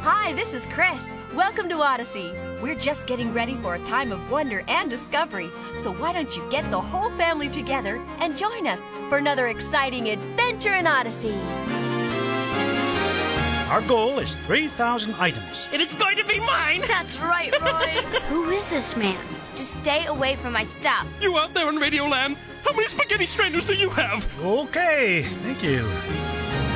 Hi, this is Chris. Welcome to Odyssey. We're just getting ready for a time of wonder and discovery. So why don't you get the whole family together and join us for another exciting adventure in Odyssey. Our goal is 3,000 items. And it's going to be mine! That's right, Roy. Who is this man? Just stay away from my stuff. You out there in Radioland, how many spaghetti strainers do you have? Okay, thank you.